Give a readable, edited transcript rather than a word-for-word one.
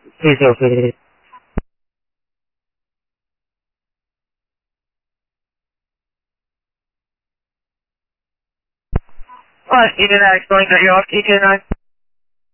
Sí, sí, sí. Alright, Ethan 9, going to York, Ethan 9.